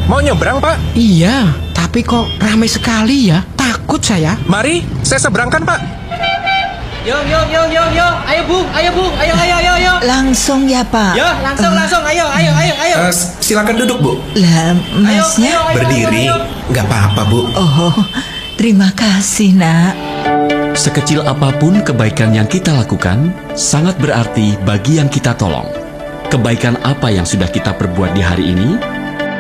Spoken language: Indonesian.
mau nyebrang, Pak? Iya, tapi kok ramai sekali ya? Takut saya. Mari, saya seberangkan, Pak. Yo, ayo bung, ayo. Langsung ya Pak. Yo, langsung, ayo. Silakan duduk, Bu. Lah, masnya? Berdiri, nggak apa-apa, Bu. Oh, terima kasih nak. Sekecil apapun kebaikan yang kita lakukan, sangat berarti bagi yang kita tolong. Kebaikan apa yang sudah kita perbuat di hari ini?